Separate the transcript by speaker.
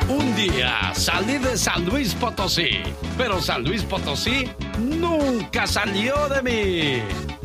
Speaker 1: Un día salí de San Luis Potosí, pero San Luis Potosí nunca salió de mí.